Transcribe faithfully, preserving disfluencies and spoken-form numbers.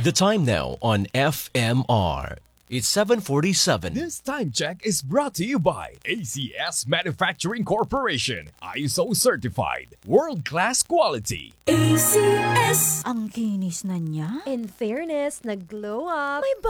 The time now on F M R. It's seven forty-seven. This time check is brought to you by A C S Manufacturing Corporation. I S O certified. World-class quality. A C S. Ang kinis na niya. In fairness, nag-glow up. May